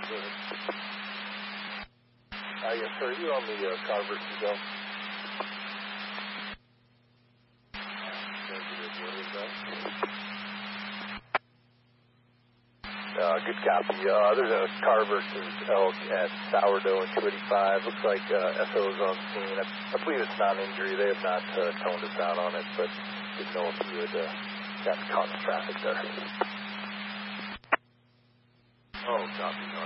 Yes, sir. You on the Carver to go? Good copy. There's a car versus elk at Sourdough and 285. Looks like SO's on scene. I believe it's non-injury. They have not toned us down on it, but didn't know if you had gotten caught in traffic there. Oh, copy.